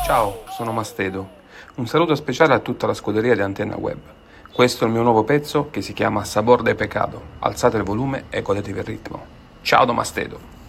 Ciao, sono Mastedo. Un saluto speciale a tutta la scuderia di Antenna Web. Questo è il mio nuovo pezzo che si chiama Sabor de Pecado. Alzate il volume e godetevi il ritmo. Ciao da Mastedo.